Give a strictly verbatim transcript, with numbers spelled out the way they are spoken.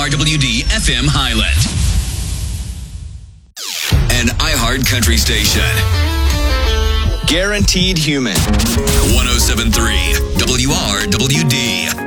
R W D F M Highland. An iHeart Country station. Guaranteed Human. one oh seven point three W R W D.